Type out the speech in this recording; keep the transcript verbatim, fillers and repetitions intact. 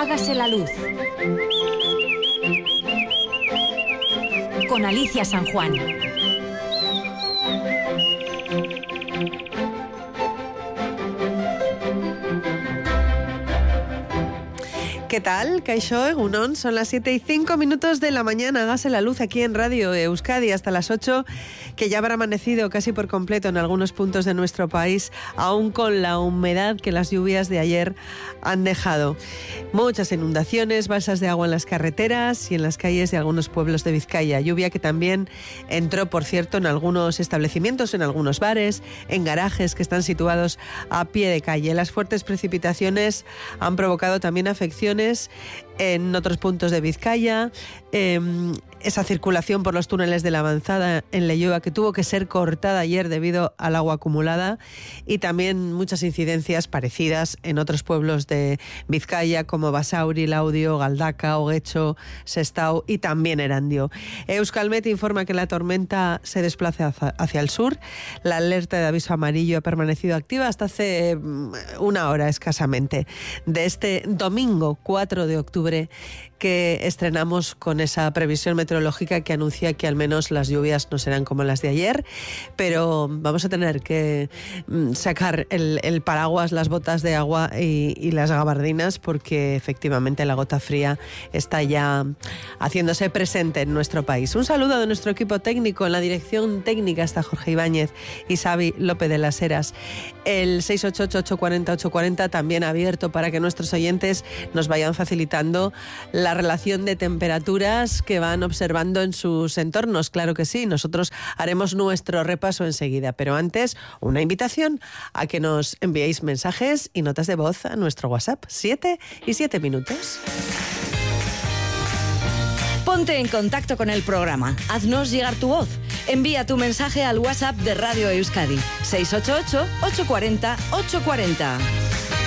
Hágase la luz. Con Alicia San Juan. ¿Qué tal? Kaixo, Egunon, son las siete y cinco minutos de la mañana. Hágase la luz aquí en Radio Euskadi hasta las ocho, que ya habrá amanecido casi por completo en algunos puntos de nuestro país, aún con la humedad que las lluvias de ayer han dejado. Muchas inundaciones, balsas de agua en las carreteras y en las calles de algunos pueblos de Vizcaya. Lluvia que también entró, por cierto, en algunos establecimientos, en algunos bares, en garajes que están situados a pie de calle. Las fuertes precipitaciones han provocado también afecciones en otros puntos de Vizcaya, eh, esa circulación por los túneles de la Avanzada en Leioa que tuvo que ser cortada ayer debido al agua acumulada, y también muchas incidencias parecidas en otros pueblos de Vizcaya como Basauri, Laudio, Galdaka, Oguecho, Sestao y también Erandio. Euskalmet informa que la tormenta se desplaza hacia, hacia el sur. La alerta de aviso amarillo ha permanecido activa hasta hace una hora escasamente, de este domingo cuatro de octubre, que estrenamos con esa previsión meteorológica que anuncia que al menos las lluvias no serán como las de ayer, pero vamos a tener que sacar el, el paraguas, las botas de agua y, y las gabardinas, porque efectivamente la gota fría está ya haciéndose presente en nuestro país. Un saludo de nuestro equipo técnico. En la dirección técnica está Jorge Ibáñez y Xavi López de las Heras. El seis ocho ocho, ocho cuatro cero, ocho cuatro cero también abierto para que nuestros oyentes nos vayan facilitando la relación de temperaturas que van observando en sus entornos. Claro que sí, nosotros haremos nuestro repaso enseguida, pero antes una invitación a que nos enviéis mensajes y notas de voz a nuestro WhatsApp, siete y siete minutos. Ponte en contacto con el programa. Haznos llegar tu voz. Envía tu mensaje al WhatsApp de Radio Euskadi, seis ocho ocho, ocho cuatro cero, ocho cuatro cero.